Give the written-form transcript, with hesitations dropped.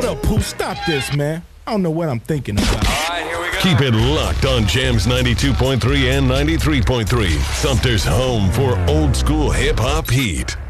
Hold up, Pooh. Stop this, man. I don't know what I'm thinking about. All right, here we go. Keep it locked on Jams 92.3 and 93.3. Sumter's home for old school hip-hop heat.